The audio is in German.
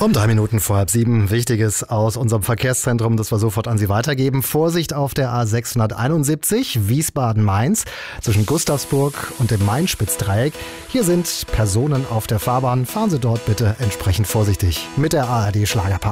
Um 3 Minuten vor halb 7. Wichtiges aus unserem Verkehrszentrum, das wir sofort an Sie weitergeben. Vorsicht auf der A671 Wiesbaden-Mainz zwischen Gustavsburg und dem Main-Spitzdreieck. Hier sind Personen auf der Fahrbahn. Fahren Sie dort bitte entsprechend vorsichtig mit der ARD Schlagerparty.